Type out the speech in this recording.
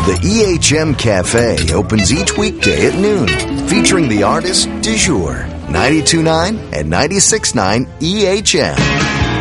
The EHM Cafe opens each weekday at noon, featuring the artist Du Jour, 92.9 and 96.9 EHM.